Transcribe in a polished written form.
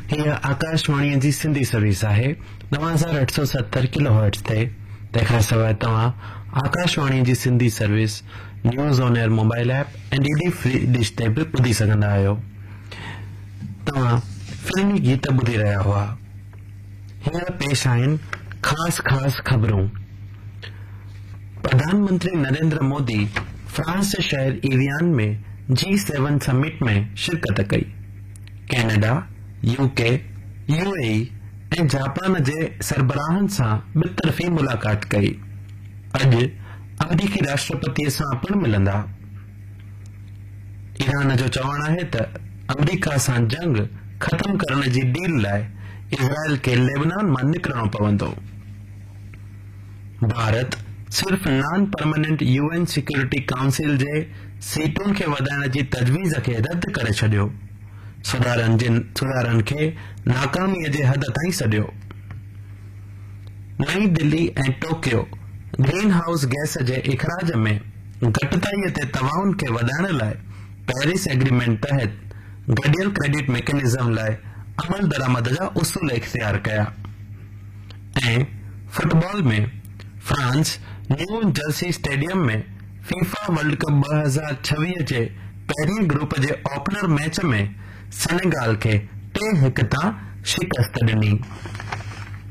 हीअ आकाशवाणी जी सिंधी सर्विस आहे 9870 किलोहर्ट्ज़ ते। तंहिंखां सवाइ तव्हां आकाशवाणी जी Sindhi service news on air mobile app ऐं डीडी फ्री डिश ते बि ॿुधी सघंदा आहियो। तव्हां फिल्मी गीत ॿुधी रहिया हुआ। हींअर पेश आहिनि ख़ास ख़बरूं। प्रधानमंत्री नरेंद्र मोदी फ्रांस शहर एवियान में G7 समिट में शिरकत कई। कैनेडा, यूके, यूएई ऐं जापान जे सरबराहनि सां ॿितरफ़ी मुलाक़ात कई। अॼु अमरीकी राष्ट्रपतिअ सां पिणु मिलंदा। ईरान जो चवणु आहे त अमरीका सां जंग ख़त्म करण जी डील लाइ इज़राइल खे लेबनान मां निकिरणो पवंदो। भारत सिर्फ़ non permanent UN security council जे सीटुनि खे वधाइण जी तजवीज़ खे रद्द करे छॾियो। सुधारनि खे नाकामीअ जे हद ताईं सॾियो। नई दिल्ली ऐं टोक्यो ग्रीन हाउस गैस जे इखराज में घटिताईअ ते तवाउन खे वधाइण लाइ पेरिस एग्रीमेंट तहत गडियल क्रेडिट मैकेनिज्म लाइ अमल दरामद जा उसूल इख्तियार कया। ऐं फुटबॉल में फ्रांस न्यू जर्सी स्टेडियम में फीफा वर्ल्ड कप 2026 जे पहिरीं ग्रुप जे ओपनर मैच में सेनेगाल खे 3-1 तां शिकस्त ॾिनी।